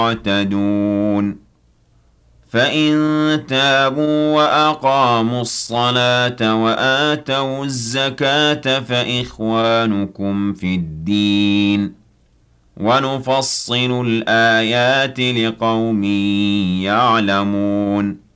معتدون فإن تابوا وأقاموا الصلاة وآتوا الزكاة فإخوانكم في الدين ونفصل الآيات لقوم يعلمون